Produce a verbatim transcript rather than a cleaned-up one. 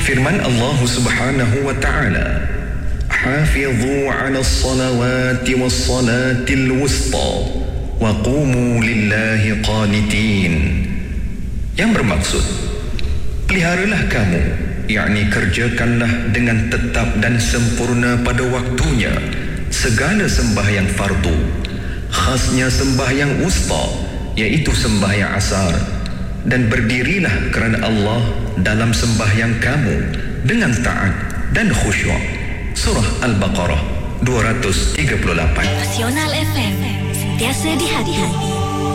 Firman Allah Subhanahu wa ta'ala, "Hafidhu 'ala as-salawati was-salatil wusta wa qumu lillahi qanitin." Yang bermaksud, peliharalah kamu, yakni kerjakanlah dengan tetap dan sempurna pada waktunya segala sembahyang fardu, khasnya sembahyang wusta, iaitu sembahyang asar, dan berdirilah kerana Allah dalam sembahyang kamu dengan taat dan khusyuk. Surah Al-Baqarah dua ratus tiga puluh lapan. Nasional F M, sentiasa di hati.